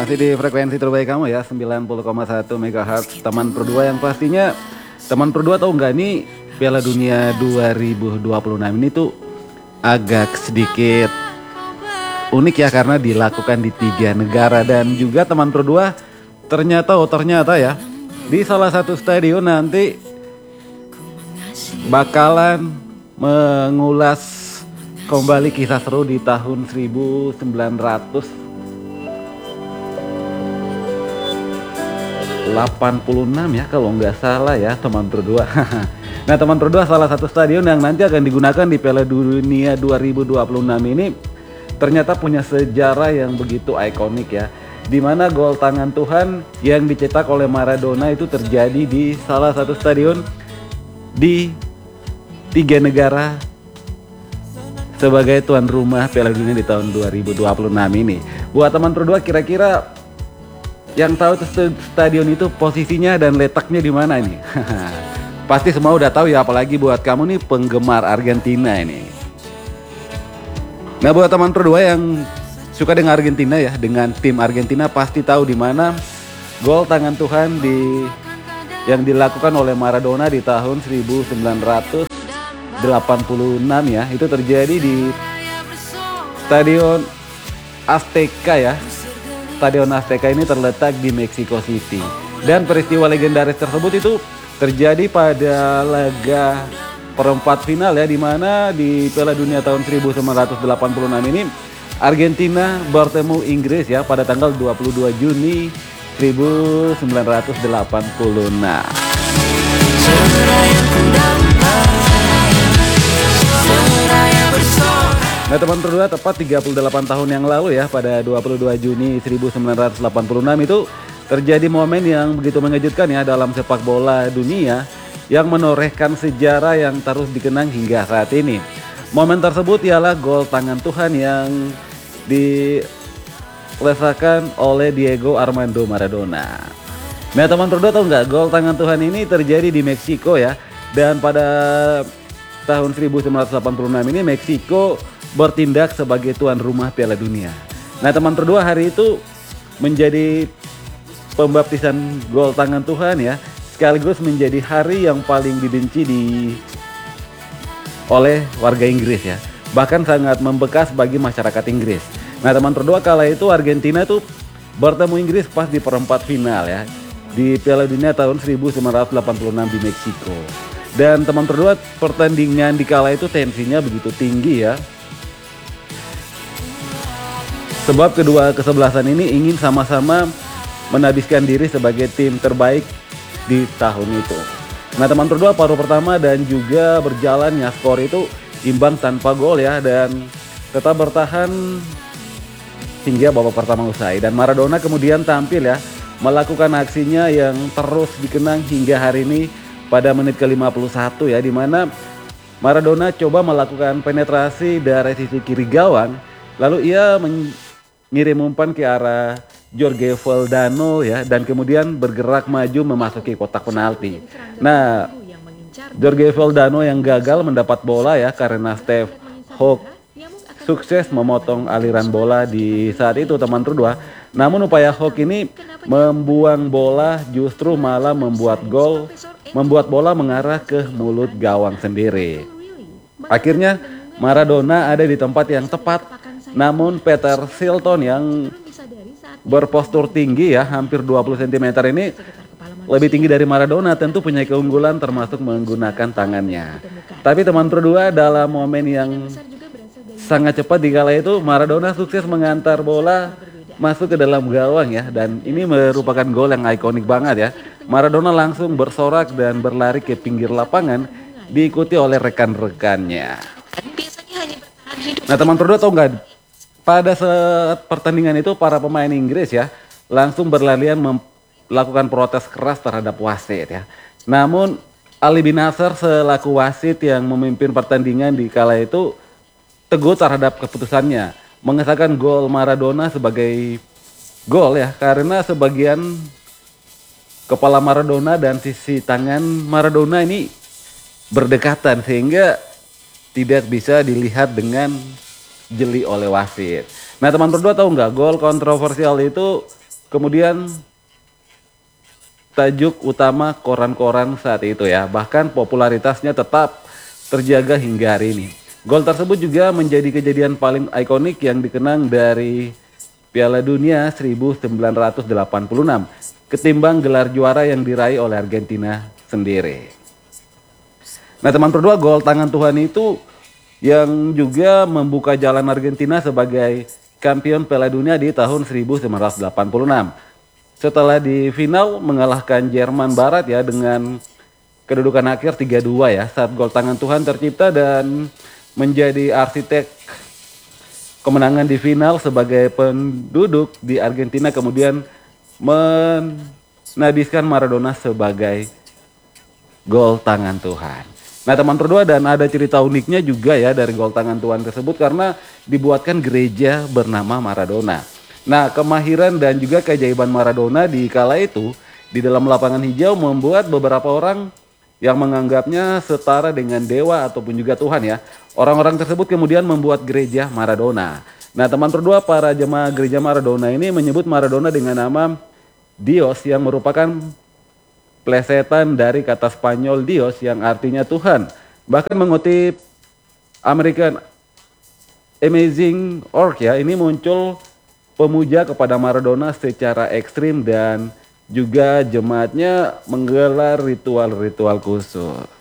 Masih di frekuensi terbaik kamu ya, 90,1 MHz. Teman Pro2 yang pastinya, teman Pro2 tahu nggak nih, Piala Dunia 2026 ini tuh agak sedikit unik ya, karena dilakukan di 3 negara. Dan juga teman Pro2 ternyata ya, di salah satu stadion nanti bakalan mengulas kembali kisah seru di tahun 1986 ya kalau nggak salah ya teman Pro2. Nah teman Pro2, salah satu stadion yang nanti akan digunakan di Piala Dunia 2026 ini ternyata punya sejarah yang begitu ikonik ya, dimana gol tangan Tuhan yang dicetak oleh Maradona itu terjadi di salah satu stadion di 3 negara sebagai tuan rumah Piala Dunia di tahun 2026 ini. Buat teman Pro2, kira-kira yang tahu stadion itu posisinya dan letaknya di mana ini? Pasti semua udah tahu ya, apalagi buat kamu nih penggemar Argentina ini. Nah buat teman Pro2 yang suka dengan Argentina ya, dengan tim Argentina pasti tahu di mana gol tangan Tuhan yang dilakukan oleh Maradona di tahun 1986 ya, itu terjadi di Stadion Azteca ya. Stadion Azteca ini terletak di Mexico City, dan peristiwa legendaris tersebut itu terjadi pada laga perempat final ya, di mana di Piala Dunia tahun 1986 ini Argentina bertemu Inggris ya pada tanggal 22 Juni 1986. Nah teman Pro2, tepat 38 tahun yang lalu ya, pada 22 Juni 1986 itu terjadi momen yang begitu mengejutkan ya dalam sepak bola dunia, yang menorehkan sejarah yang terus dikenang hingga saat ini. Momen tersebut ialah gol tangan Tuhan yang dilesakan oleh Diego Armando Maradona. Nah teman Pro2 tahu nggak, gol tangan Tuhan ini terjadi di Meksiko ya, dan pada tahun 1986 ini Meksiko bertindak sebagai tuan rumah Piala Dunia. Nah teman Pro2, hari itu menjadi pembaptisan gol tangan Tuhan ya, sekaligus menjadi hari yang paling dibenci oleh warga Inggris ya, bahkan sangat membekas bagi masyarakat Inggris. Nah teman Pro2, kala itu Argentina tuh bertemu Inggris pas di perempat final ya, di Piala Dunia tahun 1986 di Meksiko. Dan teman Pro2, pertandingan di kala itu tensinya begitu tinggi ya, sebab kedua kesebelasan ini ingin sama-sama menabiskan diri sebagai tim terbaik di tahun itu. Nah teman Pro2, paruh pertama dan juga berjalannya skor itu imbang tanpa gol ya, dan tetap bertahan hingga babak pertama usai. Dan Maradona kemudian tampil ya, melakukan aksinya yang terus dikenang hingga hari ini pada menit ke-51 ya, dimana Maradona coba melakukan penetrasi dari sisi kiri gawang, lalu ia ngirim umpan ke arah Jorge Valdano ya, dan kemudian bergerak maju memasuki kotak penalti. Nah, Jorge Valdano yang gagal mendapat bola ya, karena Steve Hawk sukses memotong aliran bola di saat itu teman Pro2. Namun upaya Hawk ini membuang bola justru malah membuat bola mengarah ke mulut gawang sendiri. Akhirnya Maradona ada di tempat yang tepat, namun Peter Shilton yang berpostur tinggi ya, hampir 20 cm ini lebih tinggi dari Maradona, tentu punya keunggulan termasuk menggunakan tangannya. Tapi teman Pro2, dalam momen yang sangat cepat di kala itu Maradona sukses mengantar bola masuk ke dalam gawang ya, dan ini merupakan gol yang ikonik banget ya. Maradona langsung bersorak dan berlari ke pinggir lapangan diikuti oleh rekan-rekannya. Nah teman Pro2 tahu nggak, pada saat pertandingan itu para pemain Inggris ya langsung berlarian melakukan protes keras terhadap wasit ya. Namun Ali bin Nasser selaku wasit yang memimpin pertandingan di kala itu teguh terhadap keputusannya, mengesahkan gol Maradona sebagai gol ya, karena sebagian kepala Maradona dan sisi tangan Maradona ini berdekatan sehingga tidak bisa dilihat dengan jeli oleh wasit. Nah teman Pro2 tahu nggak, gol kontroversial itu kemudian tajuk utama koran-koran saat itu ya. Bahkan popularitasnya tetap terjaga hingga hari ini. Gol tersebut juga menjadi kejadian paling ikonik yang dikenang dari Piala Dunia 1986 ketimbang gelar juara yang diraih oleh Argentina sendiri. Nah teman berdua, gol tangan Tuhan itu yang juga membuka jalan Argentina sebagai kampion Piala Dunia di tahun 1986. Setelah di final mengalahkan Jerman Barat ya dengan kedudukan akhir 3-2 ya, saat gol tangan Tuhan tercipta dan menjadi arsitek kemenangan di final sebagai penduduk di Argentina kemudian menadiskan Maradona sebagai gol tangan Tuhan. Nah teman berdua, dan ada cerita uniknya juga ya dari gol tangan Tuhan tersebut karena dibuatkan gereja bernama Maradona. Nah kemahiran dan juga keajaiban Maradona di kala itu di dalam lapangan hijau membuat beberapa orang yang menganggapnya setara dengan dewa ataupun juga Tuhan ya. Orang-orang tersebut kemudian membuat gereja Maradona. Nah teman berdua, para jemaah gereja Maradona ini menyebut Maradona dengan nama Dios yang merupakan plesetan dari kata Spanyol Dios yang artinya Tuhan. Bahkan mengutip American Amazing Org ya, ini muncul pemuja kepada Maradona secara ekstrim dan juga jemaatnya menggelar ritual-ritual khusus.